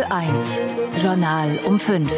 Ö1 Journal um 5.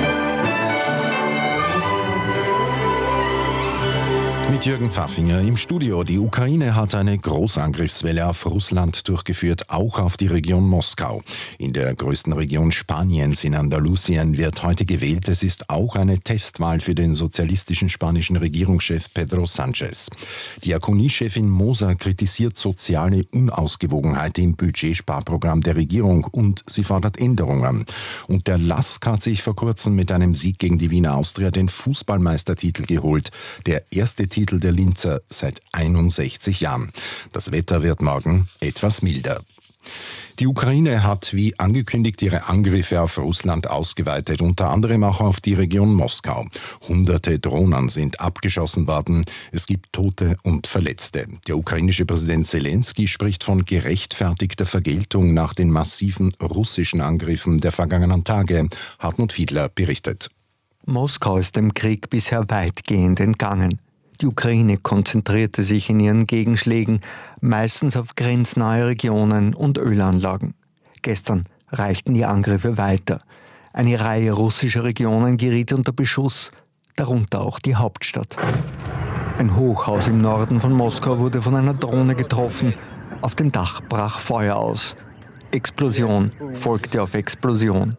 Mit Jürgen Pfaffinger im Studio. Die Ukraine hat eine Großangriffswelle auf Russland durchgeführt, auch auf die Region Moskau. In der größten Region Spaniens, in Andalusien, wird heute gewählt. Es ist auch eine Testwahl für den sozialistischen spanischen Regierungschef Pedro Sánchez. Diakonie-Chefin Moser kritisiert soziale Unausgewogenheit im Budgetsparprogramm der Regierung und sie fordert Änderungen. Und der LASK hat sich vor kurzem mit einem Sieg gegen die Wiener Austria den Fußballmeistertitel geholt. Der erste Titel der Linzer seit 61 Jahren. Das Wetter wird morgen etwas milder. Die Ukraine hat wie angekündigt ihre Angriffe auf Russland ausgeweitet, unter anderem auch auf die Region Moskau. Hunderte Drohnen sind abgeschossen worden. Es gibt Tote und Verletzte. Der ukrainische Präsident Zelensky spricht von gerechtfertigter Vergeltung nach den massiven russischen Angriffen der vergangenen Tage. Hartmut Fiedler berichtet. Moskau ist dem Krieg bisher weitgehend entgangen. Die Ukraine konzentrierte sich in ihren Gegenschlägen meistens auf grenznahe Regionen und Ölanlagen. Gestern reichten die Angriffe weiter. Eine Reihe russischer Regionen geriet unter Beschuss, darunter auch die Hauptstadt. Ein Hochhaus im Norden von Moskau wurde von einer Drohne getroffen. Auf dem Dach brach Feuer aus. Explosion folgte auf Explosion.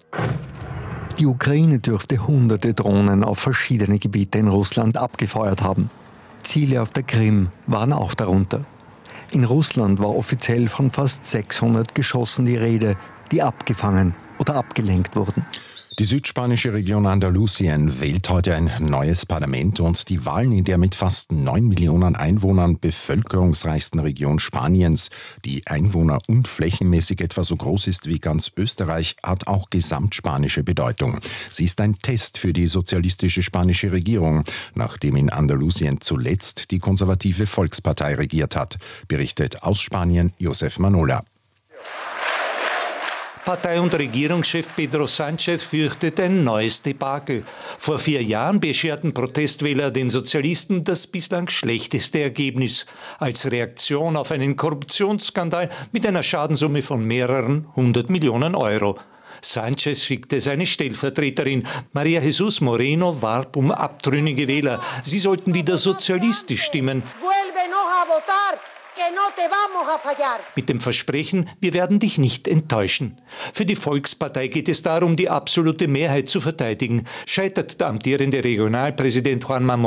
Die Ukraine dürfte hunderte Drohnen auf verschiedene Gebiete in Russland abgefeuert haben. Ziele auf der Krim waren auch darunter. In Russland war offiziell von fast 600 Geschossen die Rede, die abgefangen oder abgelenkt wurden. Die südspanische Region Andalusien wählt heute ein neues Parlament und die Wahlen in der mit fast 9 Millionen Einwohnern bevölkerungsreichsten Region Spaniens, die einwohner- und flächenmäßig etwa so groß ist wie ganz Österreich, hat auch gesamtspanische Bedeutung. Sie ist ein Test für die sozialistische spanische Regierung, nachdem in Andalusien zuletzt die konservative Volkspartei regiert hat, berichtet aus Spanien Josef Manola. Partei- und Regierungschef Pedro Sánchez fürchtet ein neues Debakel. Vor 4 Jahren bescherten Protestwähler den Sozialisten das bislang schlechteste Ergebnis als Reaktion auf einen Korruptionsskandal mit einer Schadenssumme von mehreren 100 Millionen Euro. Sánchez schickte seine Stellvertreterin. María Jesús Moreno warb um abtrünnige Wähler. Sie sollten wieder sozialistisch stimmen. Mit dem Versprechen, wir werden dich nicht enttäuschen. Für die Volkspartei geht es darum, die absolute Mehrheit zu verteidigen. Scheitert der amtierende Regionalpräsident Juan Manuel